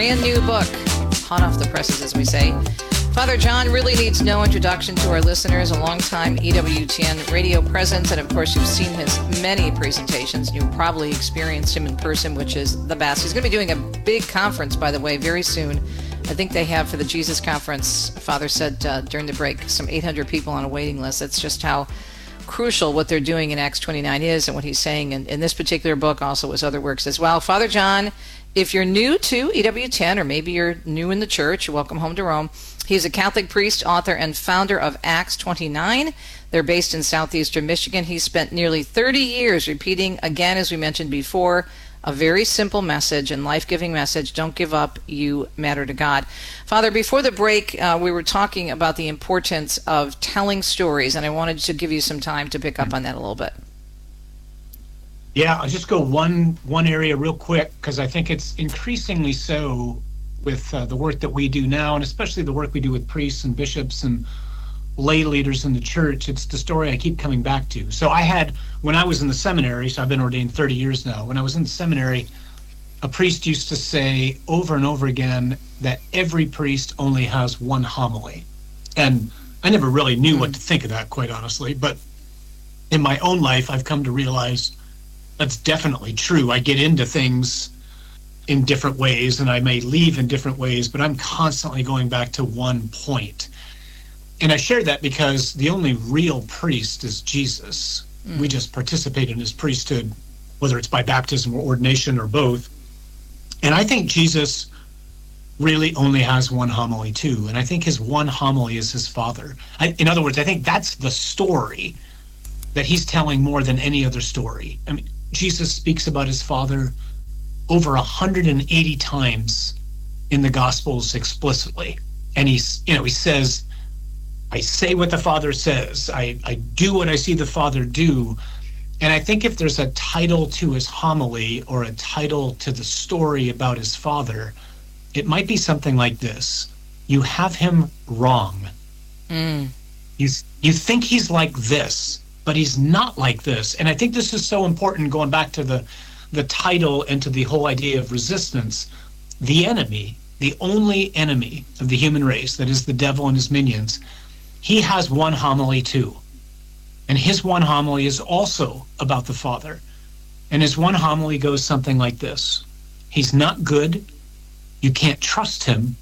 brand new book, hot off the presses, as we say. Father John really needs no introduction to our listeners, a longtime EWTN radio presence, and of course you've seen his many presentations. You probably experienced him in person, which is the best. He's going to be doing a big conference, by the way, very soon. I think they have for the Jesus Conference, Father said during the break, some 800 people on a waiting list. That's just how crucial what they're doing in Acts 29 is, and what he's saying in this particular book, also his other works as well. Father John, if you're new to EWTN, or maybe you're new in the church, welcome home to Rome. He's a Catholic priest, author, and founder of Acts 29. They're based in southeastern Michigan. He's spent nearly 30 years repeating, again, as we mentioned before, a very simple message and life-giving message: don't give up, you matter to God. Father, before the break, we were talking about the importance of telling stories, and I wanted to give you some time to pick up on that a little bit. Yeah, I'll just go one area real quick, because I think it's increasingly so with the work that we do now, and especially the work we do with priests and bishops and lay leaders in the church. It's the story I keep coming back to. So when I was in the seminary, so I've been ordained 30 years now, when I was in the seminary, a priest used to say over and over again that every priest only has one homily. And I never really knew what to think of that, quite honestly, but in my own life, I've come to realize that's definitely true. I get into things in different ways, and I may leave in different ways, but I'm constantly going back to one point. And I share that because the only real priest is Jesus. We just participate in his priesthood, whether it's by baptism or ordination or both. And I think Jesus really only has one homily too. And I think his one homily is his Father. In other words, I think that's the story that he's telling more than any other story. I mean, Jesus speaks about his Father over 180 times in the Gospels explicitly. And he says, I say what the Father says. I do what I see the Father do. And I think if there's a title to his homily, or a title to the story about his Father, it might be something like this: you have him wrong. You think he's like this, but he's not like this. And I think this is so important, going back to the title and to the whole idea of resistance. The enemy, the only enemy of the human race, that is the devil and his minions, he has one homily too. And his one homily is also about the Father. And his one homily goes something like this: he's not good, you can't trust him,